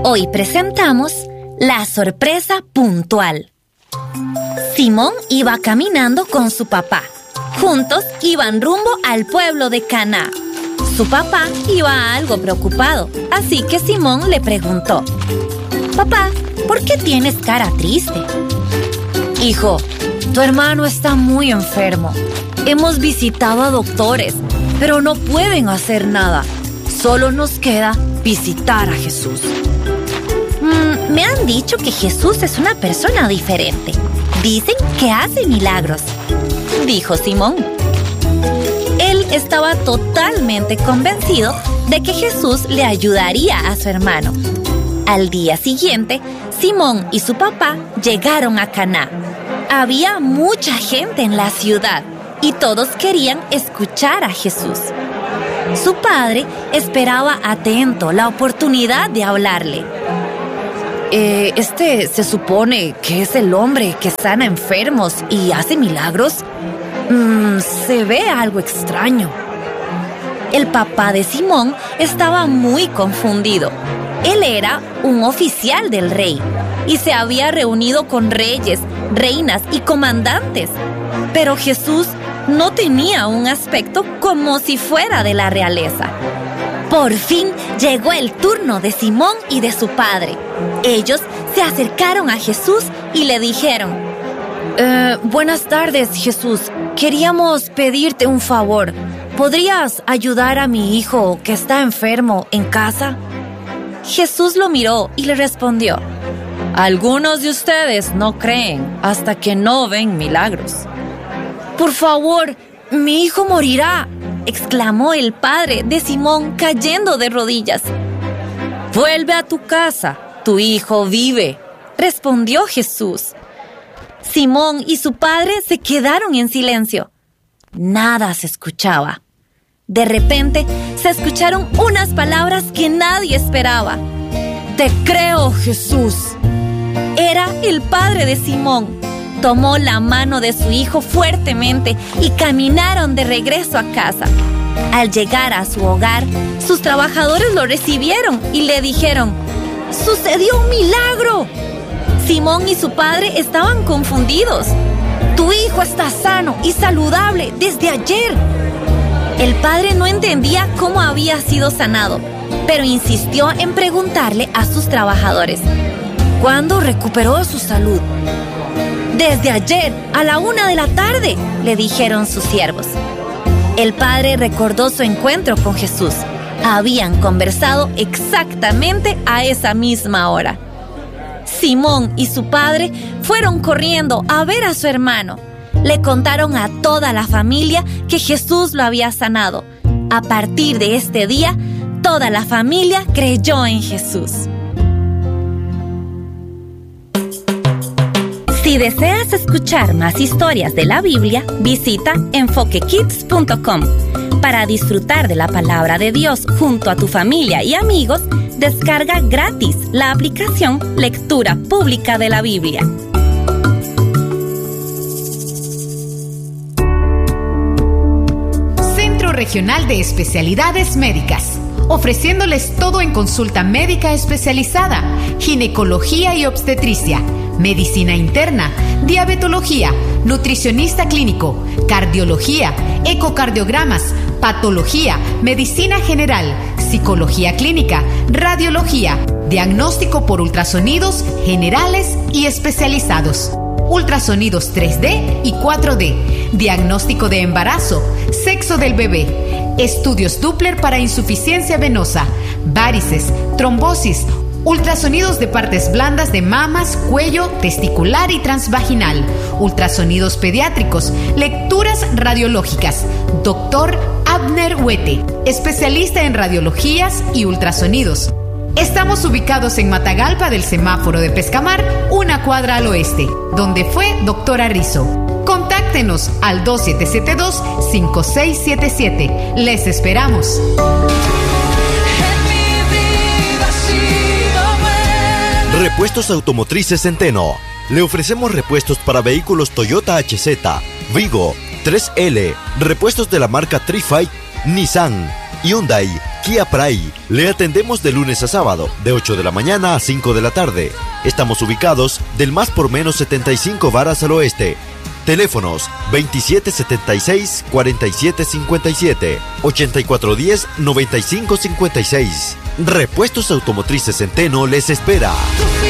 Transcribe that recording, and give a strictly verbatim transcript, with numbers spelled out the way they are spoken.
Hoy presentamos La sorpresa puntual. Simón iba caminando con su papá. Juntos iban rumbo al pueblo de Caná. Su papá iba algo preocupado, así que Simón le preguntó: «Papá, ¿por qué tienes cara triste?» «Hijo, tu hermano está muy enfermo. Hemos visitado a doctores, pero no pueden hacer nada. Solo nos queda visitar a Jesús». Mm, me han dicho que Jesús es una persona diferente. Dicen que hace milagros, dijo Simón. Él estaba totalmente convencido de que Jesús le ayudaría a su hermano. Al día siguiente, Simón y su papá llegaron a Caná. Había mucha gente en la ciudad y todos querían escuchar a Jesús. Su padre esperaba atento la oportunidad de hablarle. Eh, ¿Este se supone que es el hombre que sana enfermos y hace milagros? Mm, se ve algo extraño. El papá de Simón estaba muy confundido. Él era un oficial del rey y se había reunido con reyes, reinas y comandantes. Pero Jesús no tenía un aspecto como si fuera de la realeza. Por fin llegó el turno de Simón y de su padre. Ellos se acercaron a Jesús y le dijeron: eh, Buenas tardes, Jesús. Queríamos pedirte un favor. ¿Podrías ayudar a mi hijo que está enfermo en casa? Jesús lo miró y le respondió: Algunos de ustedes no creen hasta que no ven milagros. Por favor, mi hijo morirá, exclamó el padre de Simón cayendo de rodillas. Vuelve a tu casa, tu hijo vive, respondió Jesús. Simón y su padre se quedaron en silencio. Nada se escuchaba. De repente se escucharon unas palabras que nadie esperaba. Te creo, Jesús. Era el padre de Simón. Tomó la mano de su hijo fuertemente y caminaron de regreso a casa. Al llegar a su hogar, sus trabajadores lo recibieron y le dijeron: ¡Sucedió un milagro! Simón y su padre estaban confundidos. Tu hijo está sano y saludable desde ayer. El padre no entendía cómo había sido sanado, pero insistió en preguntarle a sus trabajadores: ¿cuándo recuperó su salud? Desde ayer, a la una de la tarde, le dijeron sus siervos. El padre recordó su encuentro con Jesús. Habían conversado exactamente a esa misma hora. Simón y su padre fueron corriendo a ver a su hermano. Le contaron a toda la familia que Jesús lo había sanado. A partir de este día, toda la familia creyó en Jesús. Si deseas escuchar más historias de la Biblia, visita enfoque kids punto com. Para disfrutar de la palabra de Dios junto a tu familia y amigos, descarga gratis la aplicación Lectura Pública de la Biblia. Centro Regional de Especialidades Médicas, ofreciéndoles todo en consulta médica especializada, ginecología y obstetricia, medicina interna, diabetología, nutricionista clínico, cardiología, ecocardiogramas, patología, medicina general, psicología clínica, radiología, diagnóstico por ultrasonidos generales y especializados, ultrasonidos tres D y cuatro D, diagnóstico de embarazo, sexo del bebé, estudios Doppler para insuficiencia venosa, varices, trombosis, ultrasonidos de partes blandas de mamas, cuello, testicular y transvaginal, ultrasonidos pediátricos, lecturas radiológicas. Doctor Abner Huete, especialista en radiologías y ultrasonidos. Estamos ubicados en Matagalpa del semáforo de Pescamar, una cuadra al oeste, donde fue doctora Rizzo. Contáctenos al dos siete siete dos, cinco seis siete siete. Les esperamos. Repuestos Automotrices Centeno. Le ofrecemos repuestos para vehículos Toyota H Z, Vigo, tres L, repuestos de la marca Trifight, Nissan, Hyundai, Kia Pride. Le atendemos de lunes a sábado, de ocho de la mañana a cinco de la tarde. Estamos ubicados del Más por Menos setenta y cinco varas al oeste. Teléfonos veintisiete setenta y seis, cuarenta y siete cincuenta y siete, ochenta y cuatro diez, noventa y cinco cincuenta y seis. Repuestos Automotrices Centeno les espera.